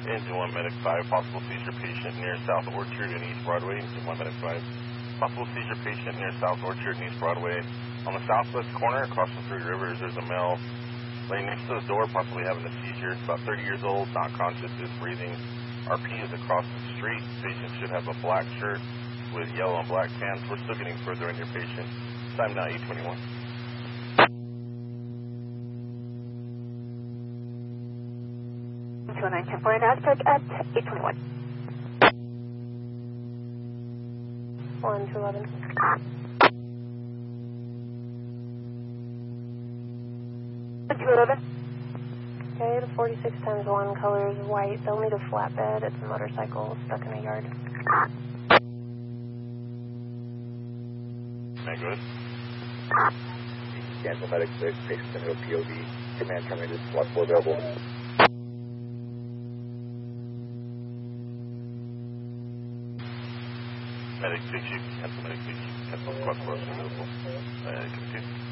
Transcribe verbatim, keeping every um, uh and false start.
Engine one, Medic five, possible seizure patient near South Orchard and East Broadway. Engine one, Medic five, possible seizure patient near South Orchard and East Broadway. On the southwest corner, across from Three Rivers, there's a male laying next to the door, possibly having a seizure. About thirty years old, not conscious, is breathing. R P is across the street. Patient should have a black shirt with yellow and black pants. We're still getting further in your patient. Time now eight twenty-one. two nine ten four Aztec at eight twenty-one. one two eleven. one two eleven. Okay, the forty-six times one color is white. They'll need a flatbed. It's a motorcycle stuck in a yard. Okay, good. Cancel Medic six, patient into a P O V. Command terminated, block four available. Medic six, you can cancel Medic six, you can cancel squad four available. Uh, continue.